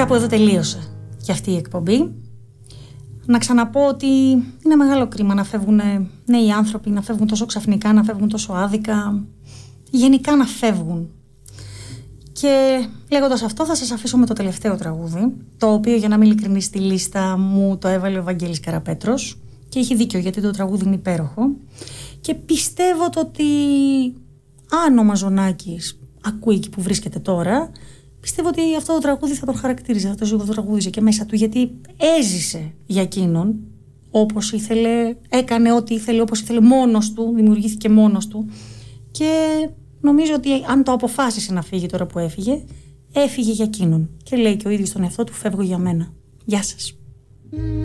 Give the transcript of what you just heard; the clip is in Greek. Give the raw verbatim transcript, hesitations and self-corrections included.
Κάπου εδώ τελείωσε και αυτή η εκπομπή. Να ξαναπώ ότι είναι μεγάλο κρίμα να φεύγουν νέοι άνθρωποι, να φεύγουν τόσο ξαφνικά, να φεύγουν τόσο άδικα, γενικά να φεύγουν. Και λέγοντας αυτό θα σας αφήσω με το τελευταίο τραγούδι, το οποίο, για να είμαι ειλικρινής, στη λίστα μου το έβαλε ο Βαγγέλης Καραπέτρος και έχει δίκιο, γιατί το τραγούδι είναι υπέροχο και πιστεύω το ότι αν ο Μαζονάκης ακούει εκεί που βρίσκεται τώρα, πιστεύω ότι αυτό το τραγούδι θα τον χαρακτήριζε, θα το ζωγραφίζει και μέσα του, γιατί έζησε για εκείνον όπως ήθελε, έκανε ό,τι ήθελε, όπως ήθελε μόνος του, δημιουργήθηκε μόνος του και νομίζω ότι αν το αποφάσισε να φύγει τώρα που έφυγε, έφυγε για εκείνον και λέει και ο ίδιος στον εαυτό του: φεύγω για μένα. Γεια σας.